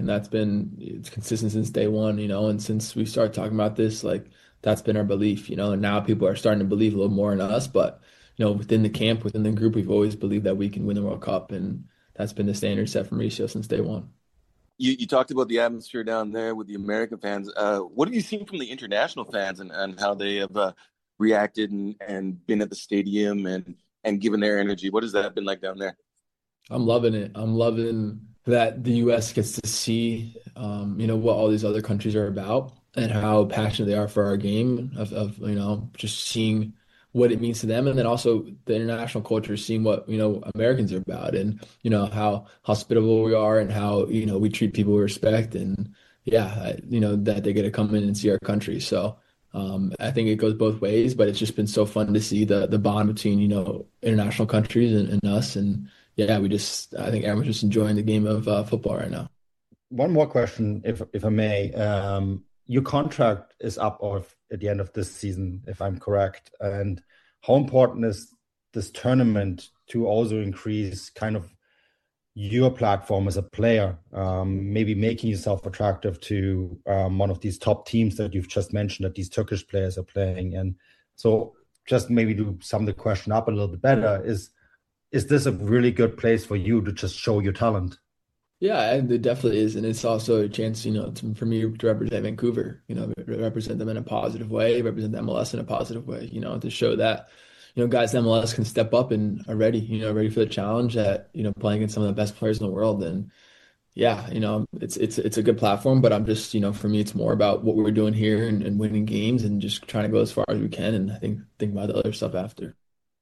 And it's consistent since day one, and since we started talking about this, like that's been our belief, and now people are starting to believe a little more in us. But, within the camp, within the group, we've always believed that we can win the World Cup. And that's been the standard set for Mauricio since day one. You talked about the atmosphere down there with the American fans. What have you seen from the international fans and how they have reacted and been at the stadium and given their energy? What has that been like down there? I'm loving it. I'm loving that the US gets to see, what all these other countries are about and how passionate they are for our game of just seeing what it means to them. And then also the international culture, seeing what, Americans are about and, how hospitable we are and how, we treat people with respect. And yeah, that they get to come in and see our country. So, I think it goes both ways, but it's just been so fun to see the bond between, international countries and us. And yeah, I think everyone's just enjoying the game of football right now. One more question, if I may. Your contract is up at the end of this season, if I'm correct. And how important is this tournament to also increase kind of your platform as a player, maybe making yourself attractive to one of these top teams that you've just mentioned that these Turkish players are playing? And so just maybe to sum the question up a little bit better, is this a really good place for you to just show your talent? Yeah, and it definitely is, and it's also a chance, for me to represent Vancouver, represent them in a positive way, represent the MLS in a positive way, to show that, guys in MLS can step up and are ready, ready for the challenge at, playing against some of the best players in the world. And yeah, it's a good platform, but I'm just, for me, it's more about what we're doing here and winning games and just trying to go as far as we can, and I think about the other stuff after.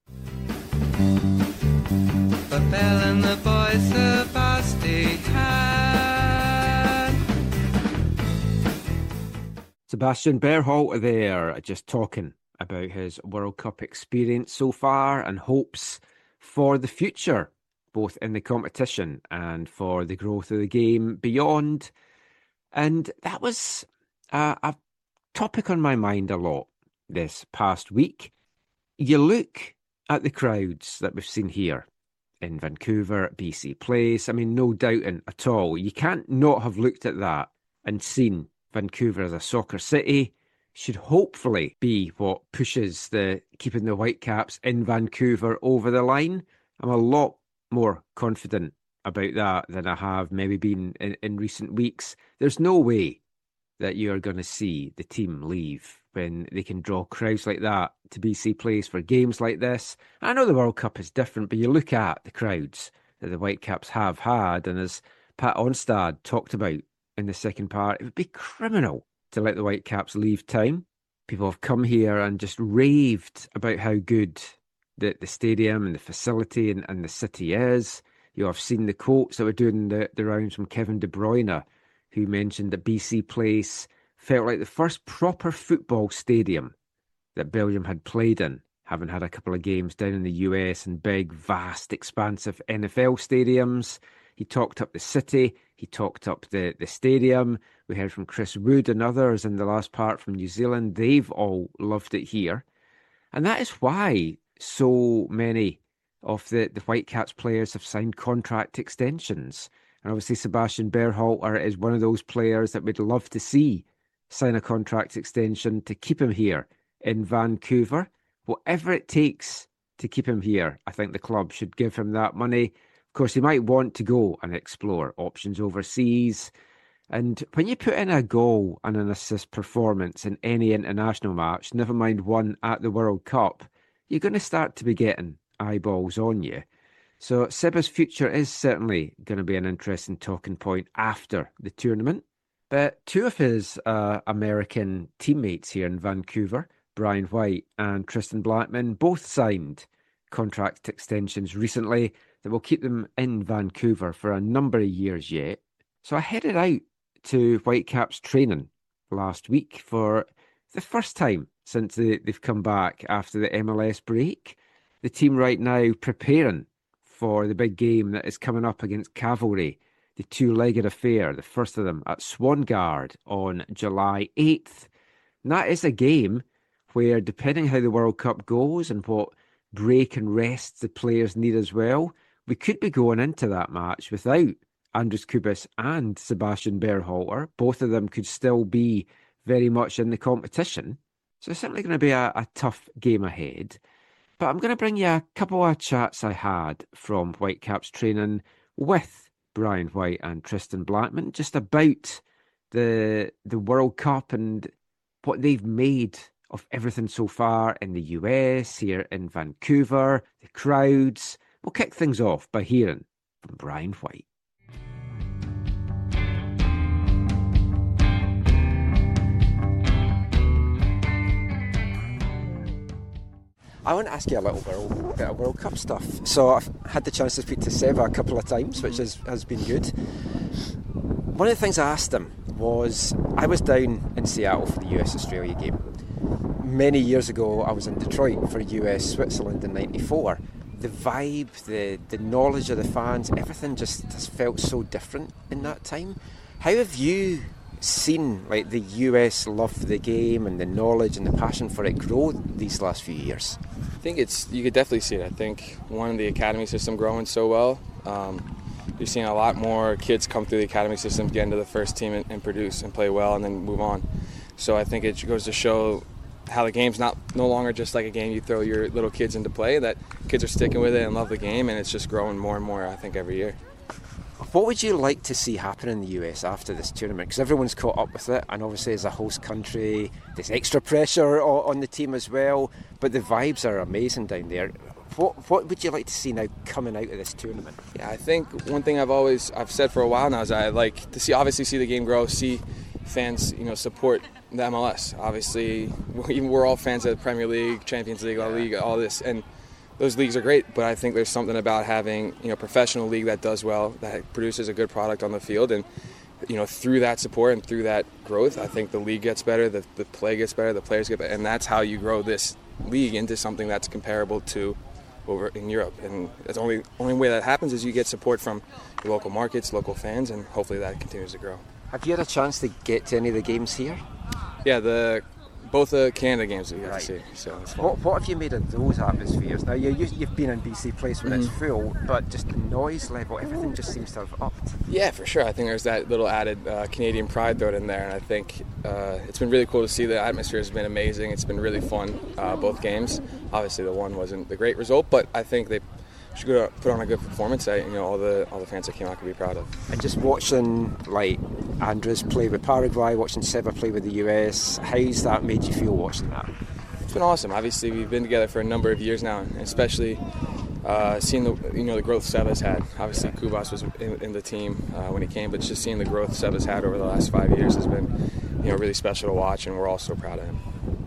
Propelling the voice of our state Sebastian Berhalter there, just talking about his World Cup experience so far and hopes for the future, both in the competition and for the growth of the game beyond. And that was a topic on my mind a lot this past week. You look at the crowds that we've seen here in Vancouver, BC Place. I mean, no doubting at all. You can't not have looked at that and seen Vancouver as a soccer city. Should hopefully be what pushes keeping the Whitecaps in Vancouver over the line. I'm a lot more confident about that than I have maybe been in recent weeks. There's no way that you're going to see the team leave when they can draw crowds like that to BC Place for games like this. I know the World Cup is different, but you look at the crowds that the Whitecaps have had, and as Pat Onstad talked about in the second part, it would be criminal to let the Whitecaps leave town. People have come here and just raved about how good the stadium and the facility and the city is. I've seen the quotes that were doing the rounds from Kevin De Bruyne, who mentioned that BC Place felt like the first proper football stadium that Belgium had played in, having had a couple of games down in the US and big, vast, expansive NFL stadiums. He talked up the city. He talked up the stadium. We heard from Chris Wood and others in the last part from New Zealand. They've all loved it here. And that is why so many of the Whitecaps players have signed contract extensions. And obviously Sebastian Berhalter is one of those players that we'd love to see sign a contract extension to keep him here in Vancouver. Whatever it takes to keep him here, I think the club should give him that money. Of course, he might want to go and explore options overseas. And when you put in a goal and an assist performance in any international match, never mind one at the World Cup, you're going to start to be getting eyeballs on you. So Seba's future is certainly going to be an interesting talking point after the tournament. But two of his American teammates here in Vancouver, Brian White and Tristan Blackman, both signed contract extensions recently that will keep them in Vancouver for a number of years yet. So I headed out to Whitecaps training last week for the first time since they've come back after the MLS break. The team right now preparing for the big game that is coming up against Cavalry, the two-legged affair, the first of them at Swangard on July 8th. And that is a game where, depending how the World Cup goes and what break and rest the players need as well, we could be going into that match without Andres Kubis and Sebastian Berhalter. Both of them could still be very much in the competition. So it's certainly going to be a tough game ahead. But I'm going to bring you a couple of chats I had from Whitecaps training with Brian White and Tristan Blackman, just about the World Cup and what they've made of everything so far in the US, here in Vancouver, the crowds. We'll kick things off by hearing from Brian White. I want to ask you a little bit of World Cup stuff. So I've had the chance to speak to Seba a couple of times, which has been good. One of the things I asked him was, I was down in Seattle for the US-Australia game. Many years ago, I was in Detroit for US-Switzerland in '94. The vibe, the knowledge of the fans, everything just felt so different in that time. How have you seen like the US love for the game and the knowledge and the passion for it grow these last few years? I think you could definitely see it. I think one, the academy system growing so well. You're seeing a lot more kids come through the academy system, get into the first team and produce and play well and then move on. So I think it goes to show how the game's no longer just like a game you throw your little kids into play, that kids are sticking with it and love the game, and it's just growing more and more, I think, every year. What would you like to see happen in the US after this tournament? Because everyone's caught up with it, and obviously as a host country, there's extra pressure on the team as well, but the vibes are amazing down there. What would you like to see now coming out of this tournament? Yeah, I think one thing I've said for a while now is I like to see the game grow, see fans, support the MLS. Obviously, we're all fans of the Premier League, Champions League, La Liga, all this, and those leagues are great, but I think there's something about having a professional league that does well, that produces a good product on the field, and through that support and through that growth, I think the league gets better, the play gets better, the players get better, and that's how you grow this league into something that's comparable to over in Europe. And that's the only way that happens is you get support from your local markets, local fans, and hopefully that continues to grow. Have you had a chance to get to any of the games here? Yeah, both the Canada games that you got to see. So what have you made of those atmospheres? Now you've been in BC Place when it's full, but just the noise level, everything just seems to have upped. Yeah, for sure. I think there's that little added Canadian pride thrown in there, and I think it's been really cool to see. The atmosphere has been amazing. It's been really fun, both games. Obviously, the one wasn't the great result, but I think they should put on a good performance that all the fans that came out could be proud of. And just watching like Andres play with Paraguay, watching Seba play with the US, how's that made you feel watching that? It's been awesome. Obviously, we've been together for a number of years now, and especially seeing the growth Seba's had. Obviously, Kubas was in the team when he came, but just seeing the growth Seba's had over the last 5 years has been really special to watch, and we're all so proud of him.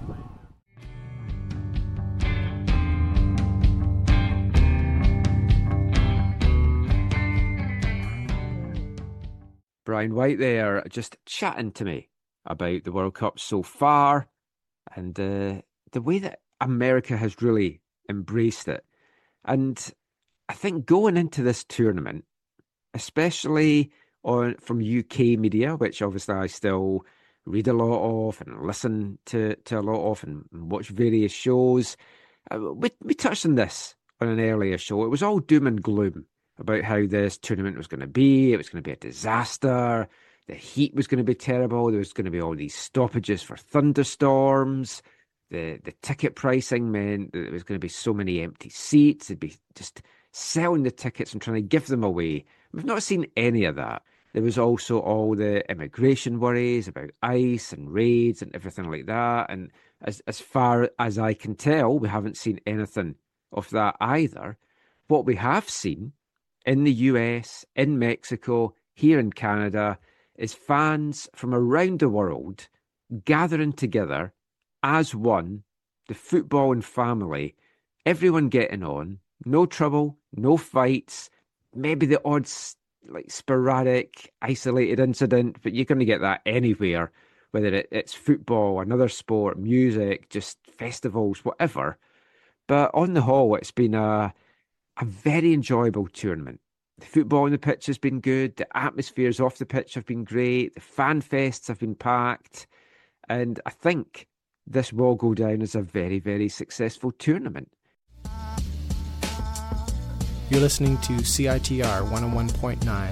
Brian White there, just chatting to me about the World Cup so far and the way that America has really embraced it. And I think going into this tournament, especially from UK media, which obviously I still read a lot of and listen to a lot of and watch various shows, we touched on this on an earlier show. It was all doom and gloom about how this tournament was going to be. It was going to be a disaster. The heat was going to be terrible. There was going to be all these stoppages for thunderstorms. The ticket pricing meant that there was going to be so many empty seats. It'd be just selling the tickets and trying to give them away. We've not seen any of that. There was also all the immigration worries about ICE and raids and everything like that. And as far as I can tell, we haven't seen anything of that either. What we have seen in the US, in Mexico, here in Canada, is fans from around the world gathering together as one, the football and family, everyone getting on, no trouble, no fights, maybe the odd sporadic, isolated incident, but you're going to get that anywhere, whether it's football, another sport, music, just festivals, whatever. But on the whole, it's been a very enjoyable tournament. The football on the pitch has been good. The atmospheres off the pitch have been great. The fan fests have been packed. And I think this will go down as a very, very successful tournament. You're listening to CITR 101.9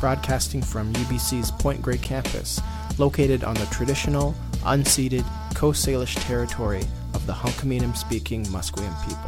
broadcasting from UBC's Point Grey campus, located on the traditional, unceded Coast Salish territory of the Hunkaminam-speaking Musqueam people.